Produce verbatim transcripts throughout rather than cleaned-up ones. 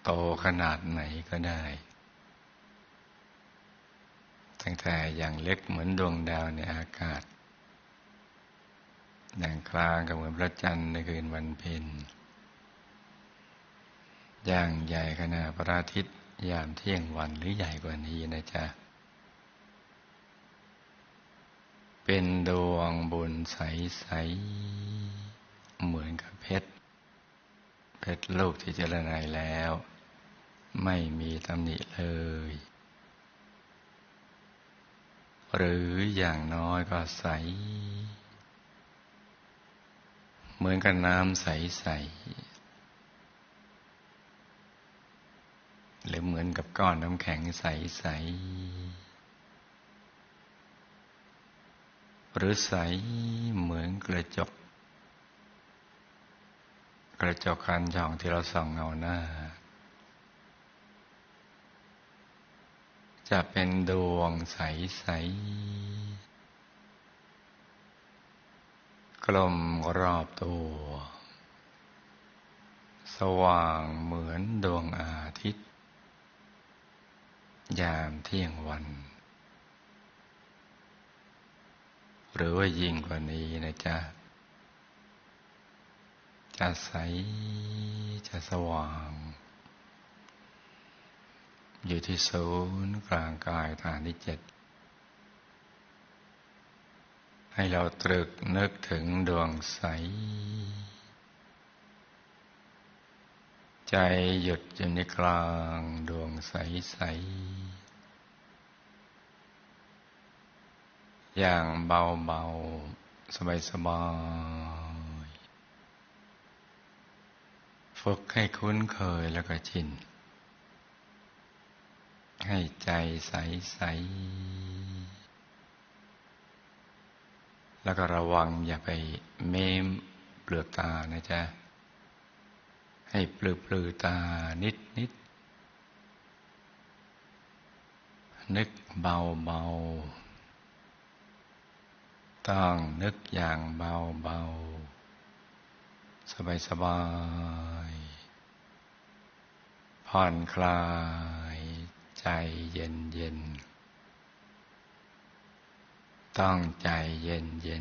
โตขนาดไหนก็ได้ตั้งแต่อย่างเล็กเหมือนดวงดาวในอากาศอย่างกลางก็เหมือนพระจันทร์ในคืนวันเพ็ญอย่างใหญ่ขนาดพระอาทิตย์ยามเที่ยงวันหรือใหญ่กว่านี้นะจ๊ะเป็นดวงบุญใสๆเหมือนกับเพชรเพชรลูกที่เจริญแล้วไม่มีตำหนิเลยหรืออย่างน้อยก็ใสเหมือนกับน้ำใสๆหรือเหมือนกับก้อนน้ำแข็งใสๆหรือใสเหมือนกระจกกระจกคันช่องที่เราส่องเงาหน้าจะเป็นดวงใสๆกลมรอบตัวสว่างเหมือนดวงอาทิตย์ยามเที่ยงวันหรือว่ายิ่งกว่านี้นะจ๊ะจะใสจะสว่างอยู่ที่ศูนย์กลางกายฐานที่เจ็ดให้เราตรึกนึกถึงดวงใสใจหยุดอยู่ในกลางดวงใสๆอย่างเบาๆสบายๆฝึกให้คุ้นเคยแล้วก็ชินให้ใจใสๆแล้วก็ระวังอย่าไปเม้มเปลือกตานะจ๊ะให้ปลือปลือตานิดนิดนึกเบาเบาต้องนึกอย่างเบาเบาสบายสบายผ่อนคลายใจเย็นเย็นต้องใจเย็นเย็น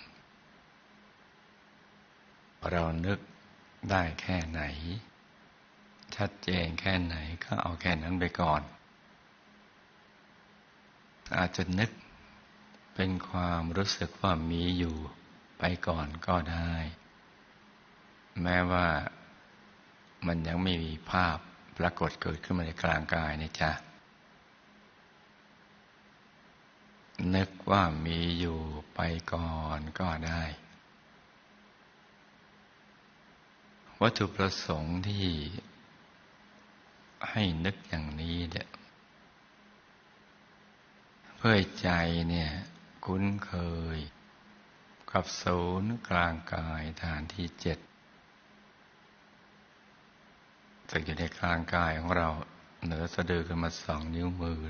เรานึกได้แค่ไหนชัดเจนแค่ไหนก็เอาแค่นั้นไปก่อนอาจจะนึกเป็นความรู้สึกว่ามีอยู่ไปก่อนก็ได้แม้ว่ามันยังไม่มีภาพปรากฏเกิดขึ้นมาในกลางกายนะจ๊ะนึกว่ามีอยู่ไปก่อนก็ได้วัตถุประสงค์ที่ให้นึกอย่างนี้เนี่ยเพื่อใจเนี่ยคุ้นเคยกับศูนย์กลางกายฐานที่เจ็ดซึ่งอยู่ในกลางกายของเราเหนือสะดือขึ้นมาสองนิ้วมือ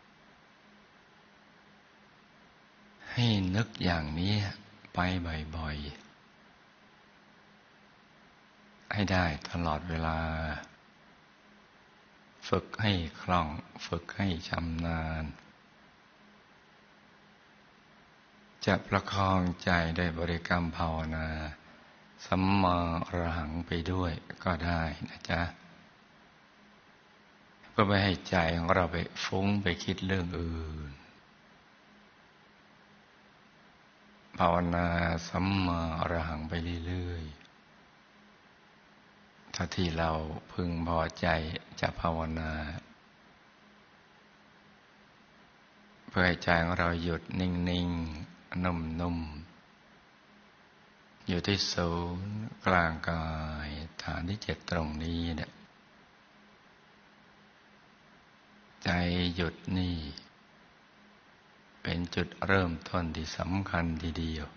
ให้นึกอย่างนี้ไปบ่อยๆให้ได้ตลอดเวลาฝึกให้คล่องฝึกให้ชำนาญจะประคองใจได้บริกรรมภาวนาสัมมาอรหังไปด้วยก็ได้นะจ๊ะเพื่อไม่ให้ใจของเราไปฟุ้งไปคิดเรื่องอื่นภาวนาสัมมาอรหังไปเรื่อยๆถ้าที่เราพึงพอใจจะภาวนาเพื่อให้ใจของเราหยุดนิ่งๆนุ่มๆอยู่ที่ศูนย์กลางกายฐานที่เจ็ดตรงนี้เนี่ยใจหยุดนี่เป็นจุดเริ่มต้นที่สำคัญทีเดียว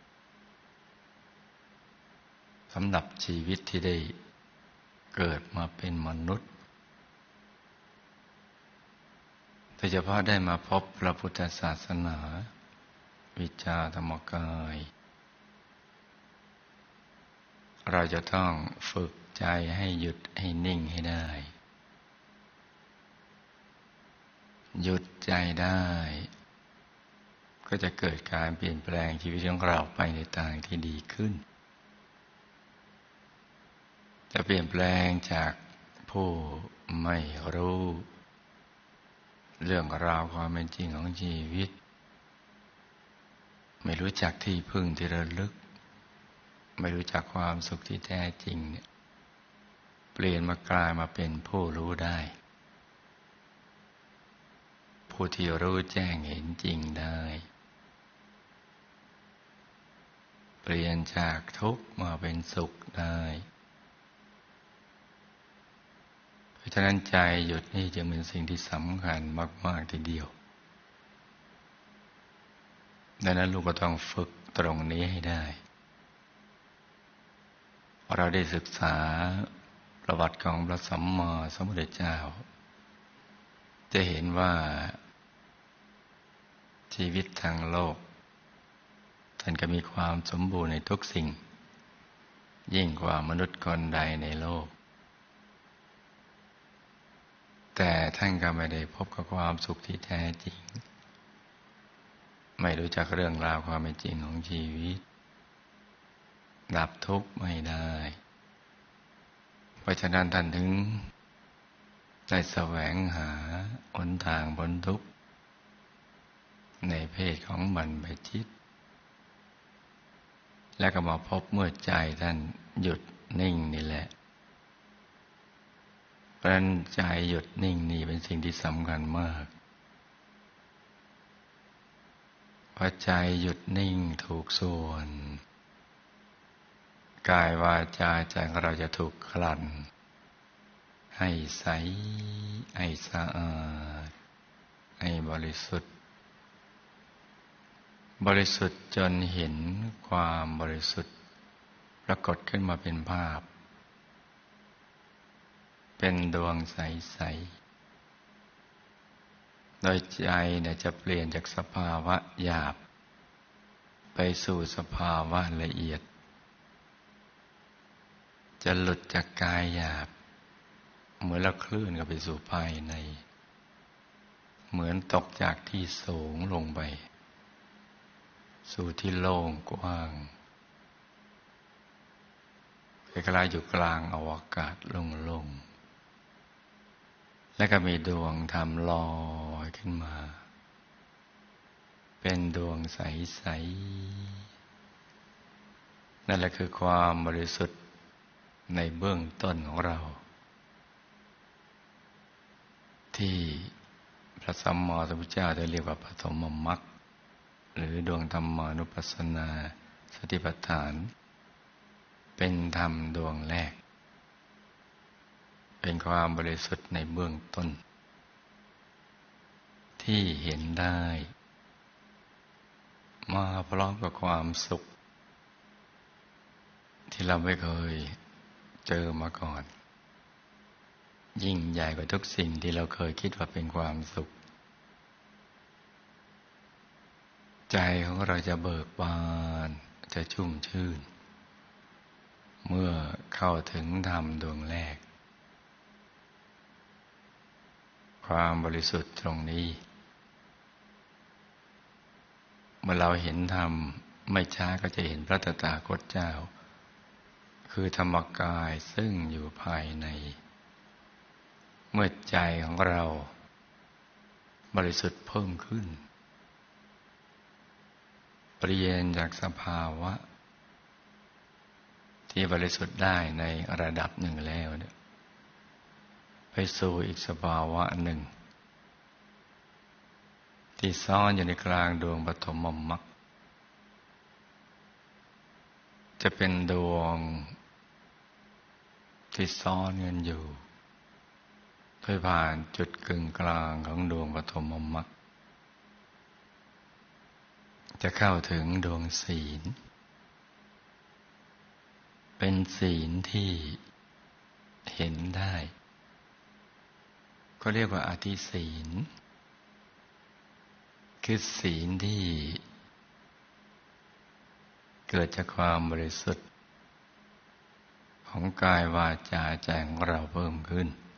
สำหรับชีวิตที่ได้เกิดมาเป็นมนุษย์โดยเฉพาะได้มาพบพระพุทธศาสนาวิชาธรรมกายเราจะต้องฝึกใจให้หยุดให้นิ่งให้ได้หยุดใจได้ก็จะเกิดการเปลี่ยนแปลงชีวิตของเราไปในทางที่ดีขึ้นจะเปลี่ยนแปลงจากผู้ไม่รู้เรื่องราวความเป็นจริงของชีวิตไม่รู้จักที่พึ่งที่ระลึกไม่รู้จักความสุขที่แท้จริงเนี่ยเปลี่ยนมากลายมาเป็นผู้รู้ได้ผู้ที่รู้แจ้งเห็นจริงได้เปลี่ยนจากทุกข์มาเป็นสุขได้เพราะฉะนั้นใจหยุดนี่จะเป็นสิ่งที่สำคัญมากๆทีเดียวดังนั้นลูกก็ต้องฝึกตรงนี้ให้ได้เราได้ศึกษาประวัติของพระสัมมาสัมพุทธเจ้าจะเห็นว่าชีวิตทางโลกท่านก็มีความสมบูรณ์ในทุกสิ่งยิ่งกว่ามนุษย์คนใดในโลกแต่ท่านก็ไม่ได้พบกับความสุขที่แท้จริงไม่รู้จักเรื่องราวความเป็นจริงของชีวิตดับทุกข์ไม่ได้เพราะฉะนั้นท่านถึงได้แสวงหาหนทางพ้นทุกข์ในเพศของบรรพชิตและก็มาพบเมื่อใจท่านหยุดนิ่งนี่แหละเพราะฉะนั้นใจหยุดนิ่งนี่เป็นสิ่งที่สำคัญมากพอใจหยุดนิ่งถูกส่วนกายวาจาใจของเราจะถูกกลั่นให้ใสให้สะอาดให้บริสุทธิ์บริสุทธิ์จนเห็นความบริสุทธิ์ปรากฏขึ้นมาเป็นภาพเป็นดวงใสๆโดยใจเนี่ยจะเปลี่ยนจากสภาวะหยาบไปสู่สภาวะละเอียดจะหลุดจากกายหยาบเหมือนเราเคลื่อนเข้าไปสู่ภายในเหมือนตกจากที่สูงลงไปสู่ที่โล่งกว้างคล้ายๆอยู่กลางอวกาศโล่งๆและก็มีดวงธรรมลอยขึ้นมาเป็นดวงใสๆนั่นแหละคือความบริสุทธิ์ในเบื้องต้นของเราที่พระสัมมาสัมพุทธเจ้าได้เรียกว่าปฐมมรรคหรือดวงธรรมานุปัสสนาสติปัฏฐานเป็นธรรมดวงแรกเป็นความบริสุทธิ์ในเบื้องต้นที่เห็นได้มาพร้อมกับความสุขที่เราไม่เคยเจอมาก่อนยิ่งใหญ่กว่าทุกสิ่งที่เราเคยคิดว่าเป็นความสุขใจของเราจะเบิกบานจะชุ่มชื่นเมื่อเข้าถึงธรรมดวงแรกความบริสุทธิ์ตรงนี้เมื่อเราเห็นธรรมไม่ช้าก็จะเห็นพระตถาคตเจ้าคือธรรมกายซึ่งอยู่ภายในเมื่อใจของเราบริสุทธิ์เพิ่มขึ้นเปลี่ยนจากสภาวะที่บริสุทธิ์ได้ในระดับหนึ่งแล้วเนี่ยไปสู่อีกสภาวะหนึ่งที่ซ่อนอยู่ในกลางดวงปฐมมรรคจะเป็นดวงที่ซ่อนเงินอยู่โดยผ่านจุดกึ่งกลางของดวงปฐมมรรคจะเข้าถึงดวงศีลเป็นศีลที่เห็นได้ก็เรียกว่าอธิศีลคือศีลที่เกิดจากความบริสุทธิ์ของกายวาจาใจของเราเพิ่มขึ้น